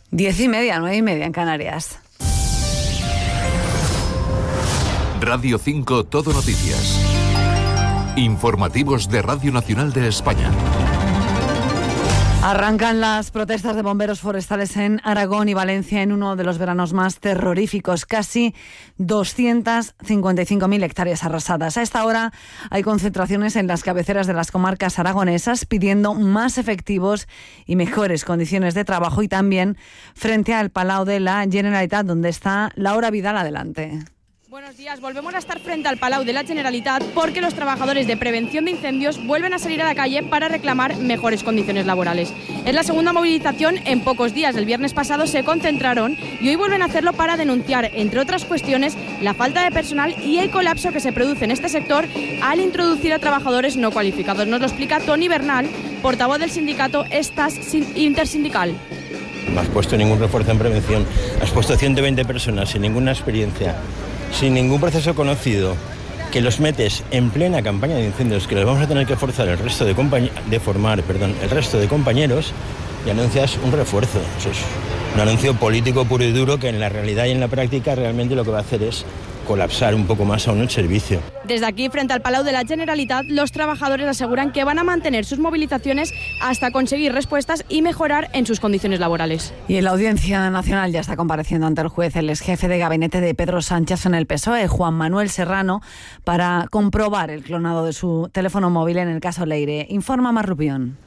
10:30, 9:30 en Canarias. Radio 5 Todo Noticias. Informativos de Radio Nacional de España. Arrancan las protestas de bomberos forestales en Aragón y Valencia en uno de los veranos más terroríficos. Casi 255.000 hectáreas arrasadas. A esta hora hay concentraciones en las cabeceras de las comarcas aragonesas pidiendo más efectivos y mejores condiciones de trabajo, y también frente al Palau de la Generalitat, donde está Laura Vidal. Adelante. Buenos días. Volvemos a estar frente al Palau de la Generalitat porque los trabajadores de prevención de incendios vuelven a salir a la calle para reclamar mejores condiciones laborales. Es la segunda movilización en pocos días. El viernes pasado se concentraron y hoy vuelven a hacerlo para denunciar, entre otras cuestiones, la falta de personal y el colapso que se produce en este sector al introducir a trabajadores no cualificados. Nos lo explica Toni Bernal, portavoz del sindicato Estas Intersindical. No has puesto ningún refuerzo en prevención, has puesto 120 personas sin ninguna experiencia, sin ningún proceso conocido, que los metes en plena campaña de incendios, que los vamos a tener que forzar el resto de compañeros, y anuncias un refuerzo. Eso es un anuncio político puro y duro que en la realidad y en la práctica realmente lo que va a hacer es colapsar un poco más aún el servicio. Desde aquí, frente al Palau de la Generalitat, los trabajadores aseguran que van a mantener sus movilizaciones hasta conseguir respuestas y mejorar en sus condiciones laborales. Y en la Audiencia Nacional ya está compareciendo ante el juez el exjefe de gabinete de Pedro Sánchez en el PSOE, Juan Manuel Serrano, para comprobar el clonado de su teléfono móvil en el caso Leire. Informa Mar Rubión.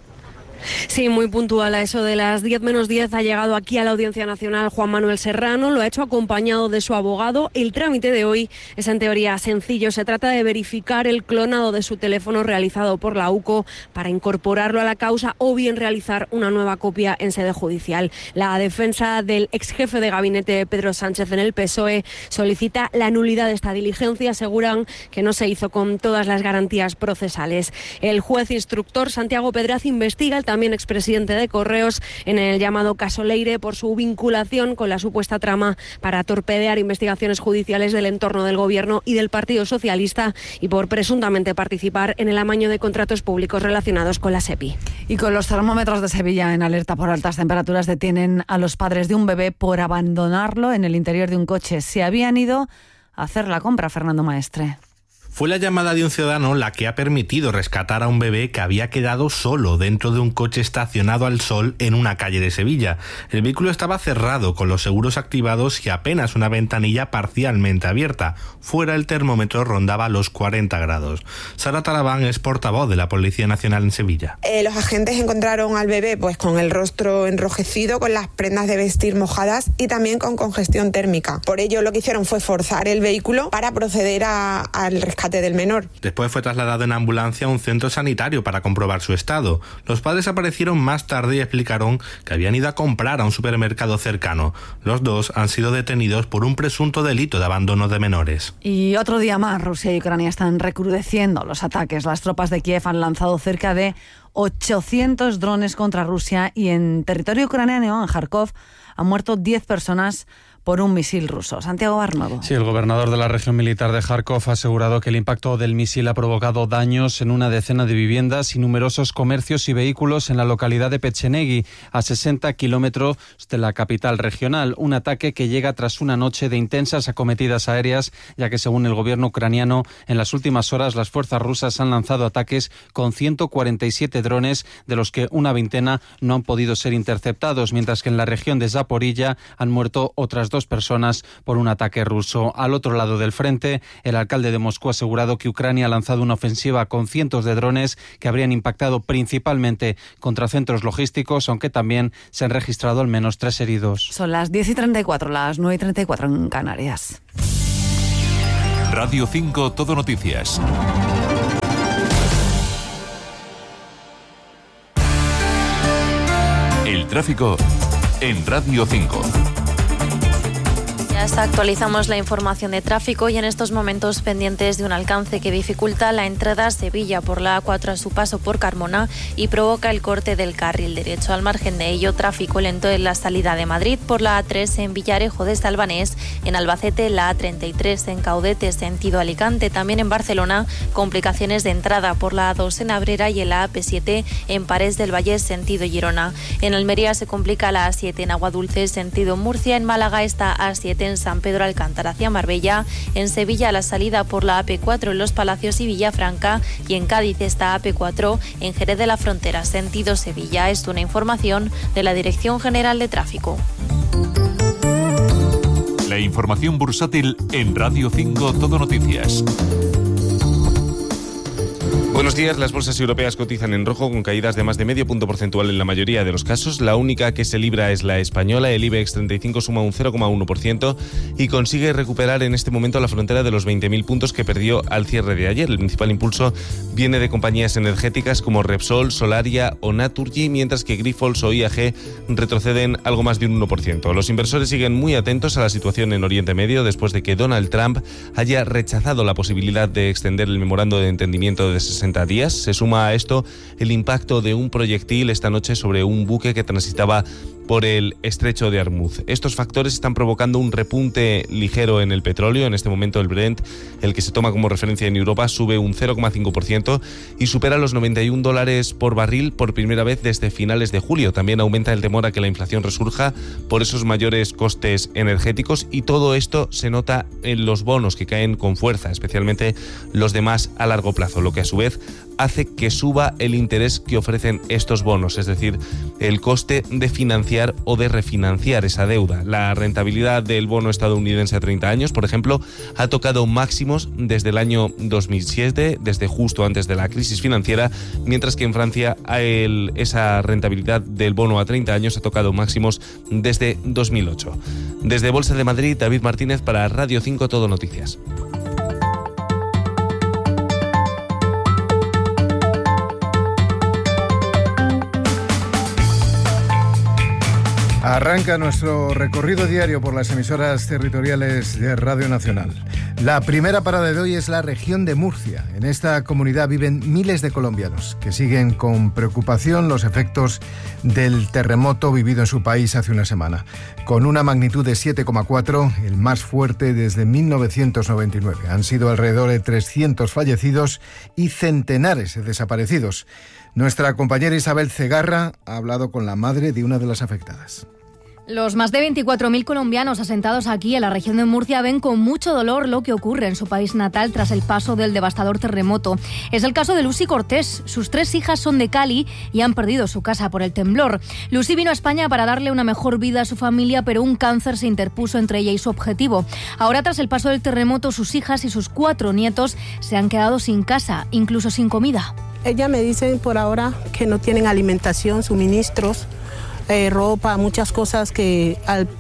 Sí, muy puntual. A eso de las 10 menos 10 ha llegado aquí a la Audiencia Nacional Juan Manuel Serrano. Lo ha hecho acompañado de su abogado. El trámite de hoy es en teoría sencillo. Se trata de verificar el clonado de su teléfono realizado por la UCO para incorporarlo a la causa o bien realizar una nueva copia en sede judicial. La defensa del exjefe de gabinete Pedro Sánchez en el PSOE solicita la nulidad de esta diligencia. Aseguran que no se hizo con todas las garantías procesales. El juez instructor Santiago Pedraz investiga el también expresidente de Correos en el llamado caso Leire por su vinculación con la supuesta trama para torpedear investigaciones judiciales del entorno del Gobierno y del Partido Socialista y por presuntamente participar en el amaño de contratos públicos relacionados con la SEPI. Y con los termómetros de Sevilla en alerta por altas temperaturas, detienen a los padres de un bebé por abandonarlo en el interior de un coche. Se habían ido a hacer la compra, Fernando Maestre. Fue la llamada de un ciudadano la que ha permitido rescatar a un bebé que había quedado solo dentro de un coche estacionado al sol en una calle de Sevilla. El vehículo estaba cerrado con los seguros activados y apenas una ventanilla parcialmente abierta. Fuera el termómetro rondaba los 40 grados. Sara Talabán es portavoz de la Policía Nacional en Sevilla. Los agentes encontraron al bebé con el rostro enrojecido, con las prendas de vestir mojadas y también con congestión térmica. Por ello lo que hicieron fue forzar el vehículo para proceder al rescate del menor. Después fue trasladado en ambulancia a un centro sanitario para comprobar su estado. Los padres aparecieron más tarde y explicaron que habían ido a comprar a un supermercado cercano. Los dos han sido detenidos por un presunto delito de abandono de menores. Y otro día más, Rusia y Ucrania están recrudeciendo los ataques. Las tropas de Kiev han lanzado cerca de 800 drones contra Rusia y en territorio ucraniano, en Kharkov, han muerto 10 personas por un misil ruso. Santiago Barnuevo. Sí, el gobernador de la región militar de Kharkov ha asegurado que el impacto del misil ha provocado daños en una decena de viviendas y numerosos comercios y vehículos en la localidad de Pechenegi, a 60 kilómetros de la capital regional. Un ataque que llega tras una noche de intensas acometidas aéreas, ya que según el gobierno ucraniano, en las últimas horas las fuerzas rusas han lanzado ataques con 147 drones, de los que una veintena no han podido ser interceptados, mientras que en la región de Zaporilla han muerto otras 2 personas por un ataque ruso. Al otro lado del frente, el alcalde de Moscú ha asegurado que Ucrania ha lanzado una ofensiva con cientos de drones que habrían impactado principalmente contra centros logísticos, aunque también se han registrado al menos 3 heridos. Son las 10:34, las 9:34 en Canarias. Radio 5 Todo Noticias. El tráfico en Radio 5. días, actualizamos la información de tráfico y en estos momentos pendientes de un alcance que dificulta la entrada a Sevilla por la A4 a su paso por Carmona y provoca el corte del carril derecho. Al margen de ello, tráfico lento en la salida de Madrid por la A3 en Villarejo de Salvanés, en Albacete la A33 en Caudete sentido Alicante, también en Barcelona complicaciones de entrada por la A2 en Abrera y en la AP7 en Parés del Vallès sentido Girona. En Almería se complica la A7 en Aguadulce sentido Murcia, en Málaga está A7 en San Pedro Alcántara hacia Marbella, en Sevilla la salida por la AP4 en Los Palacios y Villafranca y en Cádiz está AP4 en Jerez de la Frontera sentido Sevilla. Es una información de la Dirección General de Tráfico. La información bursátil en Radio 5 Todo Noticias. Buenos días, las bolsas europeas cotizan en rojo con caídas de más de medio punto porcentual en la mayoría de los casos. La única que se libra es la española. El IBEX 35 suma un 0,1% y consigue recuperar en este momento la frontera de los 20.000 puntos que perdió al cierre de ayer. El principal impulso viene de compañías energéticas como Repsol, Solaria o Naturgy, mientras que Grifols o IAG retroceden algo más de un 1%. Los inversores siguen muy atentos a la situación en Oriente Medio después de que Donald Trump haya rechazado la posibilidad de extender el memorando de entendimiento de 60 días. Se suma a esto el impacto de un proyectil esta noche sobre un buque que transitaba por el estrecho de Hormuz. Estos factores están provocando un repunte ligero en el petróleo. En este momento el Brent, el que se toma como referencia en Europa, sube un 0,5% y supera los $91 por barril por primera vez desde finales de julio. También aumenta el temor a que la inflación resurja por esos mayores costes energéticos y todo esto se nota en los bonos que caen con fuerza, especialmente los de más a largo plazo, lo que a su vez hace que suba el interés que ofrecen estos bonos, es decir, el coste de financiar o de refinanciar esa deuda. La rentabilidad del bono estadounidense a 30 años, por ejemplo, ha tocado máximos desde el año 2007, desde justo antes de la crisis financiera, mientras que en Francia esa rentabilidad del bono a 30 años ha tocado máximos desde 2008. Desde Bolsa de Madrid, David Martínez para Radio 5 Todo Noticias. Arranca nuestro recorrido diario por las emisoras territoriales de Radio Nacional. La primera parada de hoy es la región de Murcia. En esta comunidad viven miles de colombianos que siguen con preocupación los efectos del terremoto vivido en su país hace una semana. Con una magnitud de 7,4, el más fuerte desde 1999. Han sido alrededor de 300 fallecidos y centenares de desaparecidos. Nuestra compañera Isabel Cegarra ha hablado con la madre de una de las afectadas. Los más de 24.000 colombianos asentados aquí en la región de Murcia ven con mucho dolor lo que ocurre en su país natal tras el paso del devastador terremoto. Es el caso de Lucy Cortés. Sus 3 hijas son de Cali y han perdido su casa por el temblor. Lucy vino a España para darle una mejor vida a su familia, pero un cáncer se interpuso entre ella y su objetivo. Ahora, tras el paso del terremoto, sus hijas y sus 4 nietos se han quedado sin casa, incluso sin comida. Ella me dice por ahora que no tienen alimentación, suministros, ropa, muchas cosas que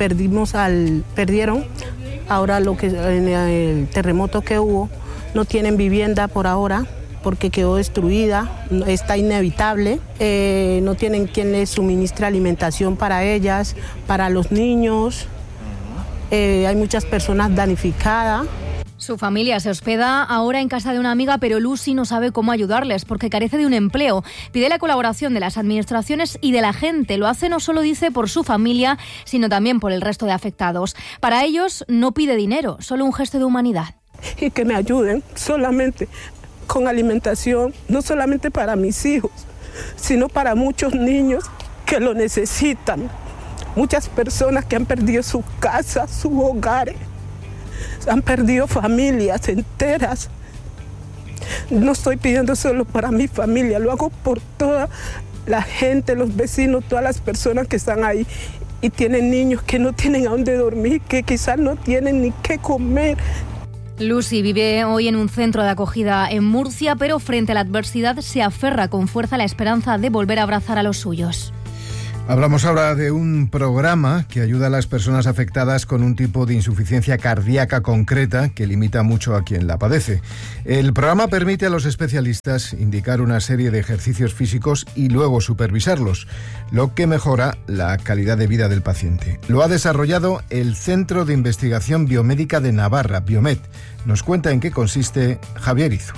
perdieron. Ahora en el terremoto que hubo, no tienen vivienda por ahora porque quedó destruida, está inevitable. No tienen quien les suministre alimentación para ellas, para los niños. Hay muchas personas damnificadas. Su familia se hospeda ahora en casa de una amiga, pero Lucy no sabe cómo ayudarles porque carece de un empleo. Pide la colaboración de las administraciones y de la gente. Lo hace, no solo dice, por su familia, sino también por el resto de afectados. Para ellos no pide dinero, solo un gesto de humanidad. Y que me ayuden solamente con alimentación, no solamente para mis hijos, sino para muchos niños que lo necesitan. Muchas personas que han perdido sus casas, sus hogares. Han perdido familias enteras. No estoy pidiendo solo para mi familia, lo hago por toda la gente, los vecinos, todas las personas que están ahí y tienen niños que no tienen a dónde dormir, que quizás no tienen ni qué comer. Lucy vive hoy en un centro de acogida en Murcia, pero frente a la adversidad se aferra con fuerza a la esperanza de volver a abrazar a los suyos. Hablamos ahora de un programa que ayuda a las personas afectadas con un tipo de insuficiencia cardíaca concreta que limita mucho a quien la padece. El programa permite a los especialistas indicar una serie de ejercicios físicos y luego supervisarlos, lo que mejora la calidad de vida del paciente. Lo ha desarrollado el Centro de Investigación Biomédica de Navarra, Biomet. Nos cuenta en qué consiste Javier Izu.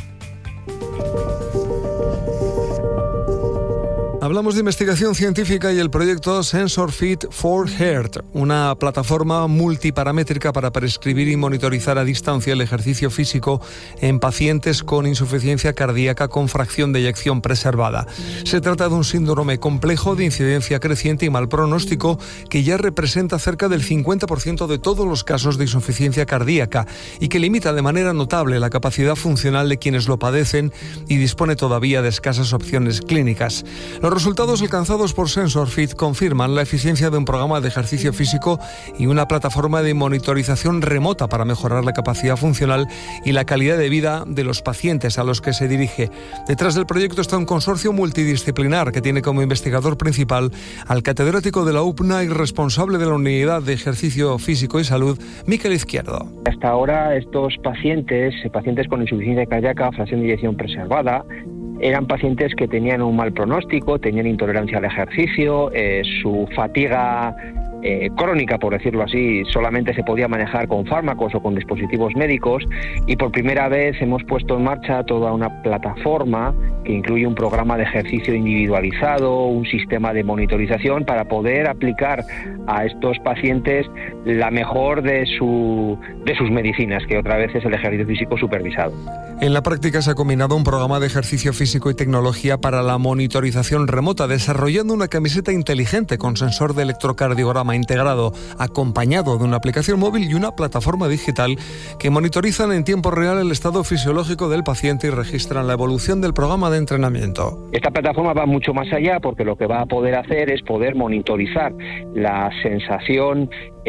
Hablamos de investigación científica y el proyecto SensorFit for Heart, una plataforma multiparamétrica para prescribir y monitorizar a distancia el ejercicio físico en pacientes con insuficiencia cardíaca con fracción de eyección preservada. Se trata de un síndrome complejo de incidencia creciente y mal pronóstico que ya representa cerca del 50% de todos los casos de insuficiencia cardíaca y que limita de manera notable la capacidad funcional de quienes lo padecen y dispone todavía de escasas opciones clínicas. Los resultados alcanzados por SensorFit confirman la eficiencia de un programa de ejercicio físico y una plataforma de monitorización remota para mejorar la capacidad funcional y la calidad de vida de los pacientes a los que se dirige. Detrás del proyecto está un consorcio multidisciplinar que tiene como investigador principal al catedrático de la UPNA y responsable de la Unidad de Ejercicio Físico y Salud, Miquel Izquierdo. Hasta ahora estos pacientes con insuficiencia cardíaca, fracción de eyección preservada, eran pacientes que tenían un mal pronóstico, tenían intolerancia al ejercicio, su fatiga crónica, por decirlo así, solamente se podía manejar con fármacos o con dispositivos médicos, y por primera vez hemos puesto en marcha toda una plataforma que incluye un programa de ejercicio individualizado, un sistema de monitorización para poder aplicar a estos pacientes la mejor de sus medicinas, que otra vez es el ejercicio físico supervisado. En la práctica se ha combinado un programa de ejercicio físico y tecnología para la monitorización remota, desarrollando una camiseta inteligente con sensor de electrocardiograma integrado, acompañado de una aplicación móvil y una plataforma digital que monitorizan en tiempo real el estado fisiológico del paciente y registran la evolución del programa de entrenamiento. Esta plataforma va mucho más allá, porque lo que va a poder hacer es poder monitorizar la sensación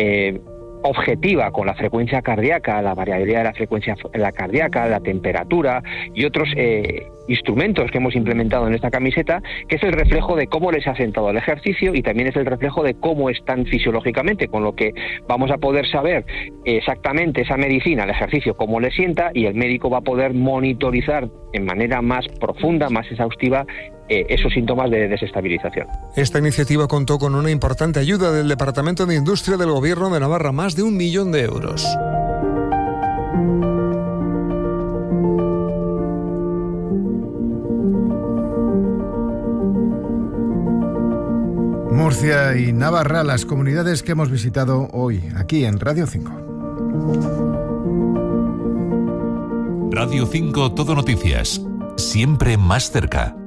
objetiva con la frecuencia cardíaca, la variabilidad de la frecuencia cardíaca, la temperatura y otros instrumentos que hemos implementado en esta camiseta, que es el reflejo de cómo les ha sentado el ejercicio y también es el reflejo de cómo están fisiológicamente, con lo que vamos a poder saber exactamente esa medicina, el ejercicio, cómo les sienta, y el médico va a poder monitorizar en manera más profunda, más exhaustiva, esos síntomas de desestabilización. Esta iniciativa contó con una importante ayuda del Departamento de Industria del Gobierno de Navarra, más de 1 millón de euros. Murcia y Navarra, las comunidades que hemos visitado hoy, aquí en Radio 5. Radio 5 Todo Noticias, siempre más cerca.